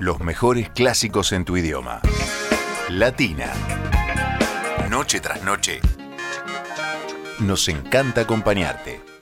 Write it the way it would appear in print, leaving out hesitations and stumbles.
Los mejores clásicos en tu idioma. Latina. Noche tras noche. Nos encanta acompañarte.